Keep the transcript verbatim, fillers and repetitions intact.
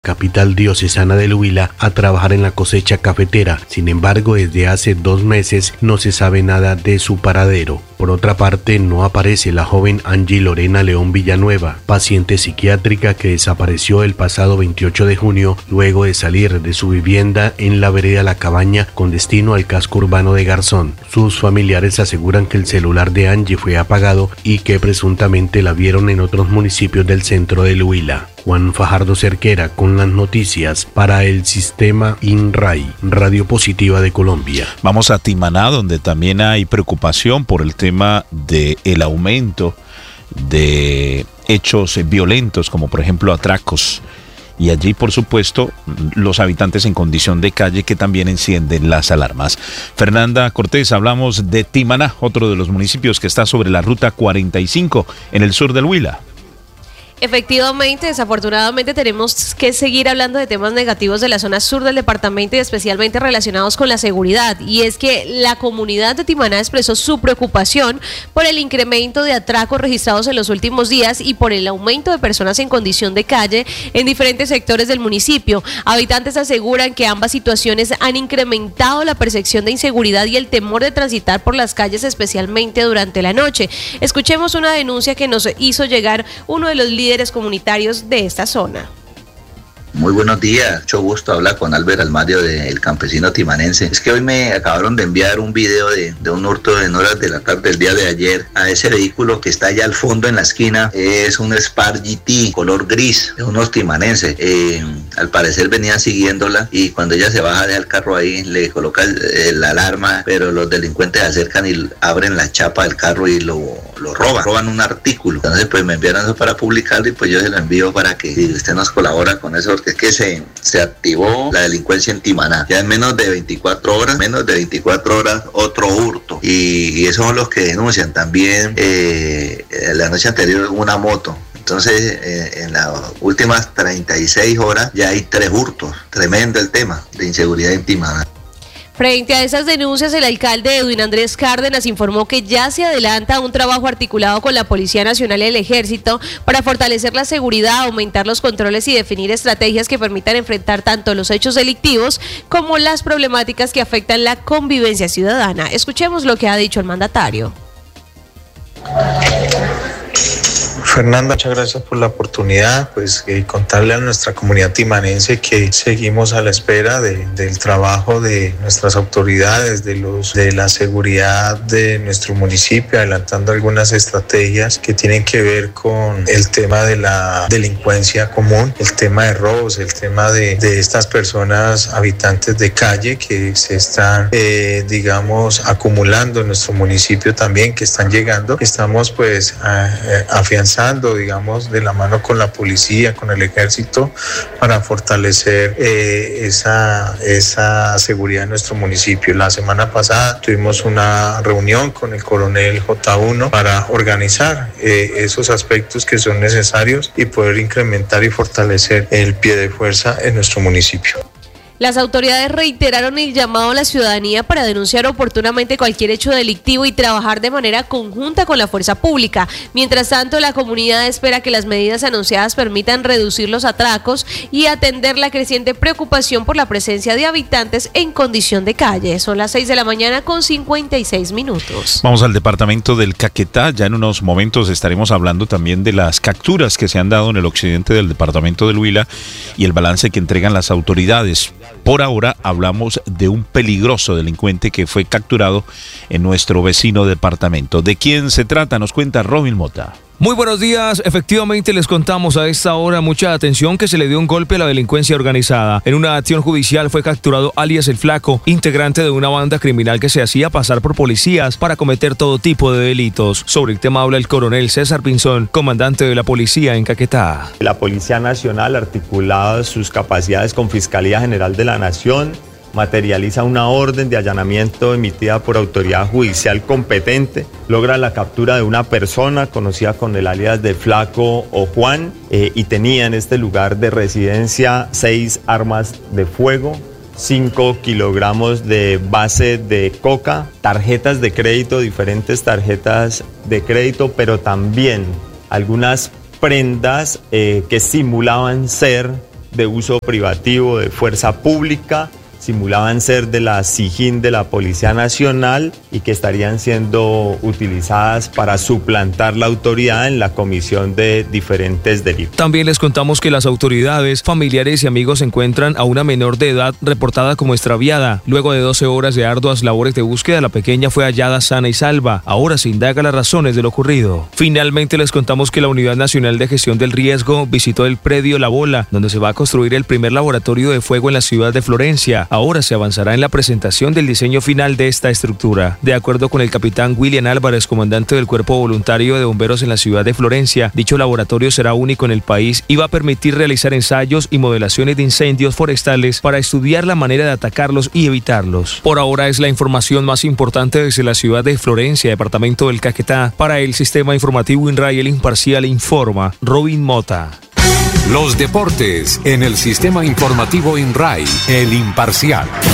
capital diocesana del Huila, a trabajar en la cosecha cafetera. Sin embargo, desde hace dos meses no se sabe nada de su paradero. Por otra parte, no aparece la joven Angie Lorena León Villanueva, paciente psiquiátrica que desapareció el pasado veintiocho de junio luego de salir de su vivienda en la vereda La Cabaña con destino al casco urbano de Garzón. Sus familiares aseguran que el celular de Angie fue apagado y que presuntamente la vieron en otros municipios del centro del Huila. Juan Fajardo Cerquera con las noticias para el sistema INRAI, Radio Positiva de Colombia. Vamos a Timaná, donde también hay preocupación por el tema del aumento de hechos violentos, como por ejemplo atracos. Y allí, por supuesto, los habitantes en condición de calle que también encienden las alarmas. Fernanda Cortés, hablamos de Timaná, otro de los municipios que está sobre la ruta cuarenta y cinco en el sur del Huila. Efectivamente, desafortunadamente tenemos que seguir hablando de temas negativos de la zona sur del departamento y especialmente relacionados con la seguridad. Y es que la comunidad de Timaná expresó su preocupación por el incremento de atracos registrados en los últimos días y por el aumento de personas en condición de calle en diferentes sectores del municipio. Habitantes aseguran que ambas situaciones han incrementado la percepción de inseguridad y el temor de transitar por las calles, especialmente durante la noche. Escuchemos una denuncia que nos hizo llegar uno de los líderes comunitarios de esta zona. Muy buenos días, mucho gusto hablar con Albert Almario del Campesino Timanense. Es que hoy me acabaron de enviar un video de, de un hurto en horas de la tarde del día de ayer a ese vehículo que está allá al fondo en la esquina. Es un Spark G T color gris de unos timanenses. Eh, al parecer venían siguiéndola y cuando ella se baja del carro ahí le coloca el, el alarma, pero los delincuentes se acercan y abren la chapa del carro y lo, lo roban, roban un artículo. Entonces pues me enviaron eso para publicarlo y pues yo se lo envío para que si usted nos colabora con eso, porque es que se, se activó la delincuencia en Timaná. Ya en menos de veinticuatro horas, menos de veinticuatro horas, otro hurto. Y, y esos son los que denuncian. También eh, la noche anterior una moto. Entonces, eh, en las últimas treinta y seis horas ya hay tres hurtos. Tremendo el tema de inseguridad en Timaná. Frente a esas denuncias, el alcalde Edwin Andrés Cárdenas informó que ya se adelanta un trabajo articulado con la Policía Nacional y el Ejército para fortalecer la seguridad, aumentar los controles y definir estrategias que permitan enfrentar tanto los hechos delictivos como las problemáticas que afectan la convivencia ciudadana. Escuchemos lo que ha dicho el mandatario. Fernanda, muchas gracias por la oportunidad, pues eh, contarle a nuestra comunidad timanense que seguimos a la espera de, del trabajo de nuestras autoridades, de los de la seguridad de nuestro municipio, adelantando algunas estrategias que tienen que ver con el tema de la delincuencia común, el tema de robos, el tema de, de estas personas habitantes de calle que se están, eh, digamos, acumulando en nuestro municipio también, que están llegando. Estamos pues a, a, afianzando digamos, de la mano con la policía, con el ejército, para fortalecer eh, esa, esa seguridad en nuestro municipio. La semana pasada tuvimos una reunión con el coronel J uno para organizar eh, esos aspectos que son necesarios y poder incrementar y fortalecer el pie de fuerza en nuestro municipio. Las autoridades reiteraron el llamado a la ciudadanía para denunciar oportunamente cualquier hecho delictivo y trabajar de manera conjunta con la fuerza pública. Mientras tanto, la comunidad espera que las medidas anunciadas permitan reducir los atracos y atender la creciente preocupación por la presencia de habitantes en condición de calle. Son las seis de la mañana con cincuenta y seis minutos. Vamos al departamento del Caquetá. Ya en unos momentos estaremos hablando también de las capturas que se han dado en el occidente del departamento del Huila y el balance que entregan las autoridades. Por ahora hablamos de un peligroso delincuente que fue capturado en nuestro vecino departamento. ¿De quién se trata? Nos cuenta Robin Mota. Muy buenos días, efectivamente les contamos a esta hora mucha atención que se le dio un golpe a la delincuencia organizada. En una acción judicial fue capturado alias El Flaco, integrante de una banda criminal que se hacía pasar por policías para cometer todo tipo de delitos. Sobre el tema habla el coronel César Pinzón, comandante de la policía en Caquetá. La Policía Nacional, articulada sus capacidades con Fiscalía General de la Nación, materializa una orden de allanamiento emitida por autoridad judicial competente, logra la captura de una persona conocida con el alias de Flaco o Juan eh, y tenía en este lugar de residencia seis armas de fuego, cinco kilogramos de base de coca, tarjetas de crédito, diferentes tarjetas de crédito, pero también algunas prendas eh, que simulaban ser de uso privativo de fuerza pública, simulaban ser de la SIJIN de la Policía Nacional y que estarían siendo utilizadas para suplantar la autoridad en la comisión de diferentes delitos. También les contamos que las autoridades, familiares y amigos encuentran a una menor de edad reportada como extraviada. Luego de doce horas de arduas labores de búsqueda, la pequeña fue hallada sana y salva. Ahora se indaga las razones de lo ocurrido. Finalmente les contamos que la Unidad Nacional de Gestión del Riesgo visitó el predio La Bola, donde se va a construir el primer laboratorio de fuego en la ciudad de Florencia. Ahora se avanzará en la presentación del diseño final de esta estructura. De acuerdo con el capitán William Álvarez, comandante del Cuerpo Voluntario de Bomberos en la ciudad de Florencia, dicho laboratorio será único en el país y va a permitir realizar ensayos y modelaciones de incendios forestales para estudiar la manera de atacarlos y evitarlos. Por ahora es la información más importante desde la ciudad de Florencia, departamento del Caquetá. Para el Sistema Informativo INRAI, el Imparcial informa Robin Mota. Los deportes en el Sistema Informativo INRAI, el Imparcial.